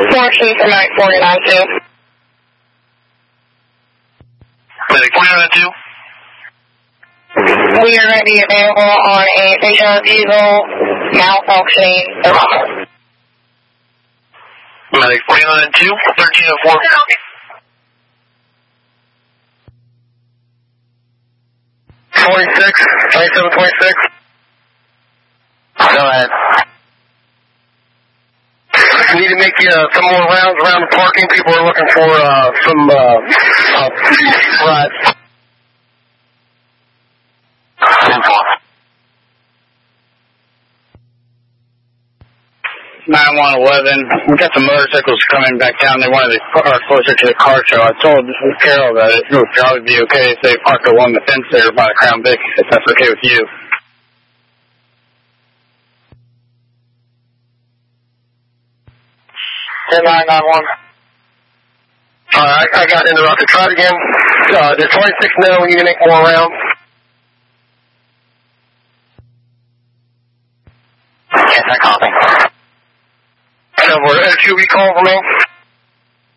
14 for night 492. Medic 492. We are going to be available on a station diesel malfunctioning thermometer. Medic 492, 1304. 26, 2726. Go ahead. We need to make some more rounds around the parking. People are looking for some rides. 9111. We got some motorcycles coming back down. They wanted to park closer to the car show. I told Carol that it would probably be okay if they parked along the fence there by the Crown Vic, if that's okay with you. I got interrupted. Try it again. There's 26 now. We need to make more rounds. Yes, I copy. We're at a 2 recall for me.